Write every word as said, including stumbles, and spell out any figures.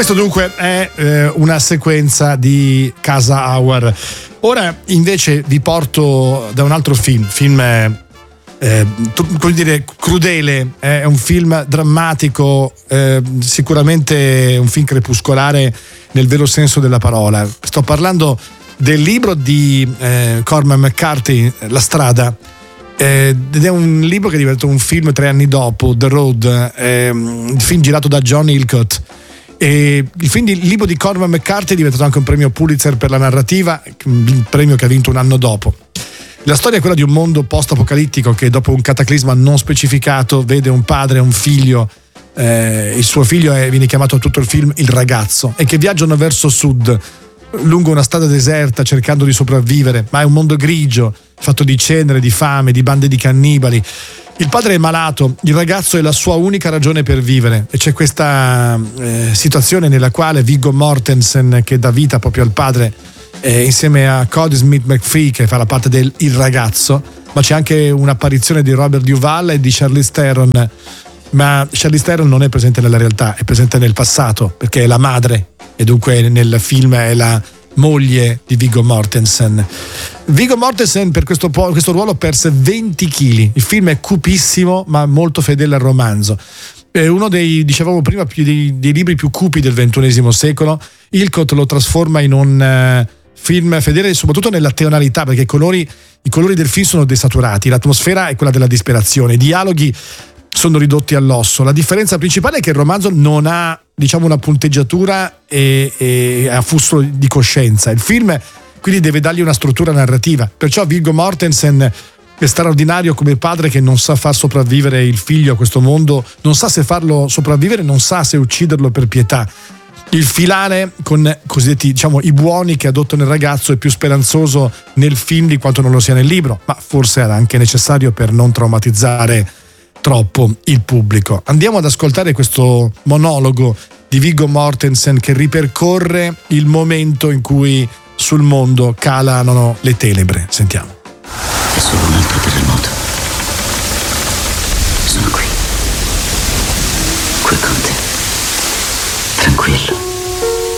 Questo dunque è eh, una sequenza di Casa Auer. Ora invece vi porto da un altro film, film eh, eh, come dire crudele, eh, è un film drammatico, eh, sicuramente un film crepuscolare nel vero senso della parola. Sto parlando del libro di eh, Cormac McCarthy, La strada, eh, ed è un libro che è diventato un film tre anni dopo, The Road, eh, un film girato da John Hillcoat. E il film di, il libro di Cormac McCarthy è diventato anche un premio Pulitzer per la narrativa, un premio che ha vinto un anno dopo. La storia è quella di un mondo post-apocalittico che dopo un cataclisma non specificato vede un padre e un figlio, eh, il suo figlio è, viene chiamato a tutto il film il ragazzo, e che viaggiano verso sud lungo una strada deserta cercando di sopravvivere, ma è un mondo grigio fatto di cenere, di fame, di bande di cannibali. Il padre è malato, il ragazzo è la sua unica ragione per vivere, e c'è questa eh, situazione nella quale Viggo Mortensen, che dà vita proprio al padre, eh, insieme a Cody Smith McPhee, che fa la parte del il ragazzo, ma c'è anche un'apparizione di Robert Duvall e di Charlize Theron, ma Charlize Theron non è presente nella realtà, è presente nel passato perché è la madre, e dunque nel film è la moglie di Viggo Mortensen. Viggo Mortensen per questo, questo ruolo perse venti chili. Il film è cupissimo ma molto fedele al romanzo. È uno dei, dicevamo prima, più dei, dei libri più cupi del ventunesimo secolo. Hillcoat lo trasforma in un uh, film fedele soprattutto nella tonalità, perché i colori, i colori del film sono desaturati, l'atmosfera è quella della disperazione, i dialoghi sono ridotti all'osso. La differenza principale è che il romanzo non ha, diciamo, una punteggiatura e, e a flusso di coscienza. Il film quindi deve dargli una struttura narrativa, perciò Viggo Mortensen è straordinario come padre che non sa far sopravvivere il figlio a questo mondo, non sa se farlo sopravvivere, non sa se ucciderlo per pietà. Il filare con cosiddetti, diciamo, i buoni che adottano il ragazzo è più speranzoso nel film di quanto non lo sia nel libro, ma forse era anche necessario per non traumatizzare troppo il pubblico. Andiamo ad ascoltare questo monologo di Viggo Mortensen che ripercorre il momento in cui sul mondo calano le tenebre. Sentiamo. È solo un'altra